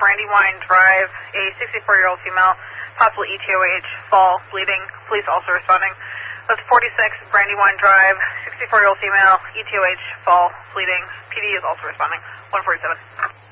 Brandywine Drive, a 64-year-old female, possible ETOH, fall, bleeding. Police also responding. That's 46 Brandywine Drive, 64-year-old female, ETOH, fall, bleeding. PD is also responding. 147.